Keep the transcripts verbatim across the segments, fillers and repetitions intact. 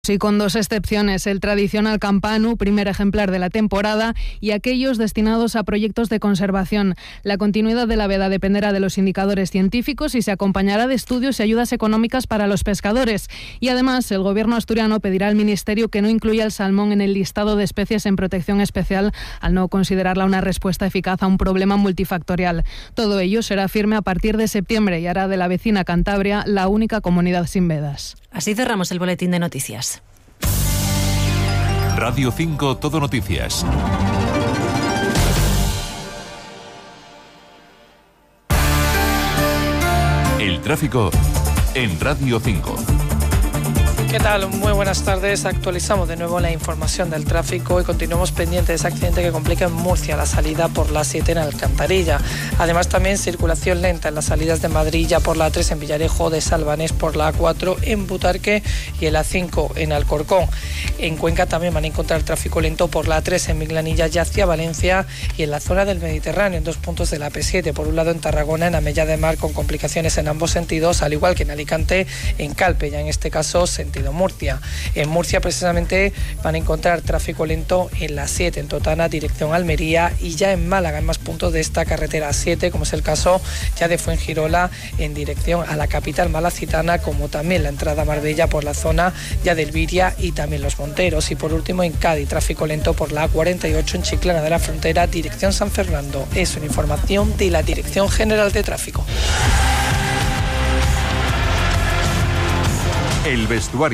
Sí, con dos excepciones, el tradicional Campanu, primer ejemplar de la temporada, y aquellos destinados a proyectos de conservación. La continuidad de la veda dependerá de los indicadores científicos y se acompañará de estudios y ayudas económicas para los pescadores. Y además, el gobierno asturiano pedirá al Ministerio que no incluya el salmón en el listado de especies en protección especial, al no considerarla una respuesta eficaz a un problema multifactorial. Todo ello será firme a partir de septiembre y hará de la vecina Cantabria la única comunidad sin vedas. Así cerramos el boletín de noticias. Radio cinco Todo Noticias. El tráfico en Radio cinco. ¿Qué tal? Muy buenas tardes. Actualizamos de nuevo la información del tráfico y continuamos pendientes de ese accidente que complica en Murcia la salida por la siete en Alcantarilla. Además, también circulación lenta en las salidas de Madrid ya por la A tres en Villarejo, de Salvanés por la A cuatro en Butarque y en la A cinco en Alcorcón. En Cuenca también van a encontrar tráfico lento por la A tres en Miglanilla ya hacia Valencia y en la zona del Mediterráneo en dos puntos de la A P siete. Por un lado en Tarragona, en Amella de Mar, con complicaciones en ambos sentidos, al igual que en Alicante, en Calpe, ya en este caso sentido Murcia. En Murcia precisamente van a encontrar tráfico lento en la siete en Totana dirección Almería y ya en Málaga en más puntos de esta carretera A siete, como es el caso ya de Fuengirola en dirección a la capital malacitana, como también la entrada a Marbella por la zona ya del Viria y también Los Monteros. Y por último en Cádiz tráfico lento por la A cuarenta y ocho en Chiclana de la Frontera dirección San Fernando. Es una información de la Dirección General de Tráfico. El vestuario.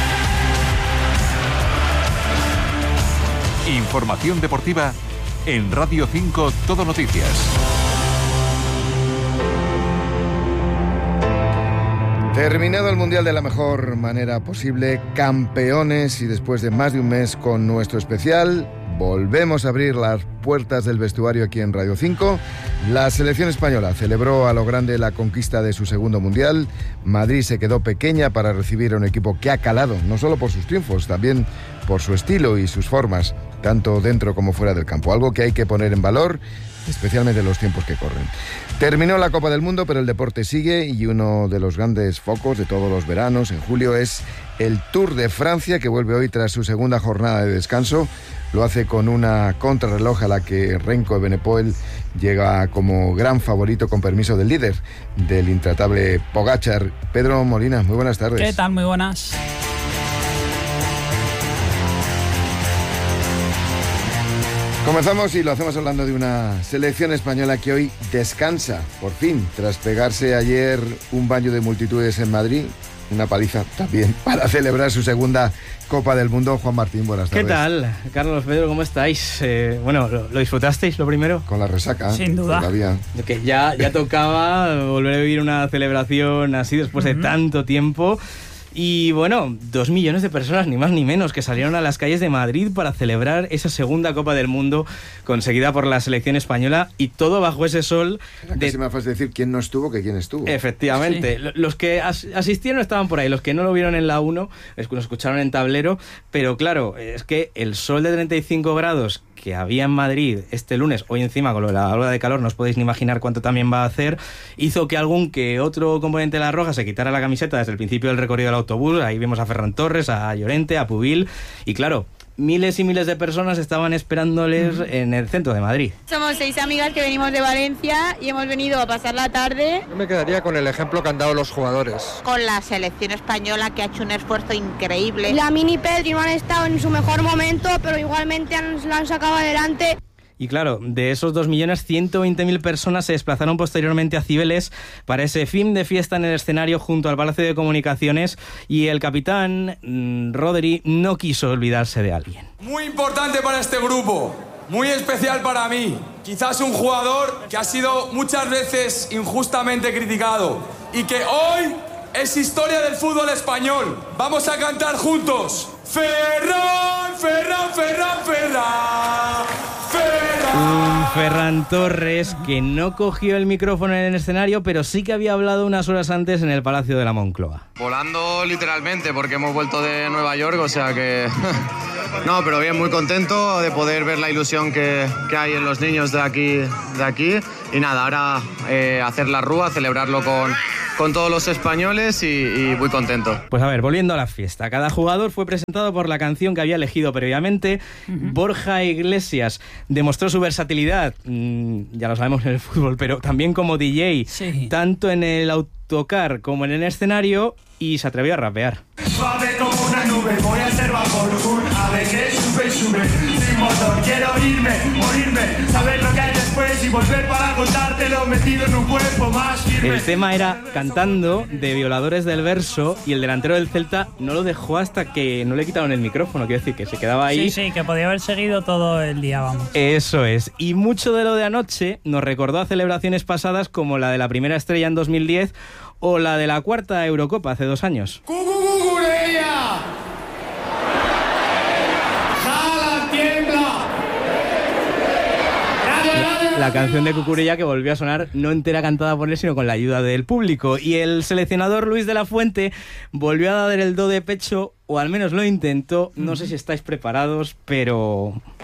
Información deportiva en Radio cinco Todo Noticias. Terminado el Mundial de la mejor manera posible, campeones, y después de más de un mes con nuestro especial, volvemos a abrir las puertas del vestuario aquí en Radio cinco. La selección española celebró a lo grande la conquista de su segundo Mundial. Madrid se quedó pequeña para recibir a un equipo que ha calado, no solo por sus triunfos, también por su estilo y sus formas, tanto dentro como fuera del campo. Algo que hay que poner en valor, especialmente en los tiempos que corren. Terminó la Copa del Mundo, pero el deporte sigue y uno de los grandes focos de todos los veranos en julio es el Tour de Francia, que vuelve hoy tras su segunda jornada de descanso. Lo hace con una contrarreloj a la que Renko Evenepoel llega como gran favorito, con permiso del líder, del intratable Pogačar. Pedro Molina, muy buenas tardes. ¿Qué tal? Muy buenas. Comenzamos y lo hacemos hablando de una selección española que hoy descansa, por fin, tras pegarse ayer un baño de multitudes en Madrid. Una paliza también para celebrar su segunda Copa del Mundo. Juan Martín, buenas tardes. ¿Qué tal? Carlos, Pedro, ¿cómo estáis? Eh, bueno, ¿lo, ¿lo disfrutasteis lo primero? Con la resaca. Sin duda. Todavía. Que ya, ya tocaba volver a vivir una celebración así después de uh-huh. tanto tiempo. Y bueno, dos millones de personas, ni más ni menos, que salieron a las calles de Madrid para celebrar esa segunda Copa del Mundo conseguida por la selección española, y todo bajo ese sol. Era casi de... más fácil decir quién no estuvo que quién estuvo. Efectivamente. Sí. Los que as- asistieron estaban por ahí, los que no lo vieron en la uno, lo escucharon en tablero, pero claro, es que el sol de treinta y cinco grados que había en Madrid este lunes, hoy encima con lo de la ola de calor, no os podéis ni imaginar cuánto también va a hacer, hizo que algún que otro componente de la Roja se quitara la camiseta desde el principio del recorrido del autobús. Ahí vimos a Ferran Torres, a Llorente, a Pubil, y claro, miles y miles de personas estaban esperándoles en el centro de Madrid. Somos seis amigas que venimos de Valencia y hemos venido a pasar la tarde. Yo me quedaría con el ejemplo que han dado los jugadores. Con la selección española, que ha hecho un esfuerzo increíble. Lamine y Pedri no han estado en su mejor momento, pero igualmente han, lo han sacado adelante. Y claro, de esos dos millones, ciento veinte mil personas se desplazaron posteriormente a Cibeles para ese fin de fiesta en el escenario junto al Palacio de Comunicaciones, y el capitán mmm, Rodri no quiso olvidarse de alguien. Muy importante para este grupo, muy especial para mí. Quizás un jugador que ha sido muchas veces injustamente criticado y que hoy es historia del fútbol español. Vamos a cantar juntos. Ferran, Ferran, Ferran, Ferran. Un Ferran Torres que no cogió el micrófono en el escenario, pero sí que había hablado unas horas antes en el Palacio de la Moncloa. Volando literalmente, porque hemos vuelto de Nueva York, o sea que... No, pero bien, muy contento de poder ver la ilusión que, que hay en los niños de aquí, de aquí. Y nada, ahora eh, hacer la rúa, celebrarlo con, con todos los españoles y, y muy contento. Pues a ver, volviendo a la fiesta, cada jugador fue presentado por la canción que había elegido previamente. Uh-huh. Borja Iglesias demostró su versatilidad, mmm, ya lo sabemos en el fútbol, pero también como D J, sí. tanto en el autocar como en el escenario, y se atrevió a rapear. Suave como una nube, voy a ser vapor, un ave que sube y sube, sin motor, quiero irme, morirme, saber lo que hay después y volver para contártelo metido en un cuerpo más firme. El tema era Cantando, de Violadores del Verso, y el delantero del Celta no lo dejó hasta que no le quitaron el micrófono, quiero decir, que se quedaba ahí. Sí, sí, que podía haber seguido todo el día, vamos. Eso es, y mucho de lo de anoche nos recordó a celebraciones pasadas como la de la primera estrella en dos mil diez o la de la cuarta Eurocopa hace dos años. ¡Cucucucureya! ¡Jala, tiembla! La canción de Cucurella que volvió a sonar no entera cantada por él, sino con la ayuda del público. Y el seleccionador Luis de la Fuente volvió a dar el do de pecho, o al menos lo intentó. No sé si estáis preparados, pero...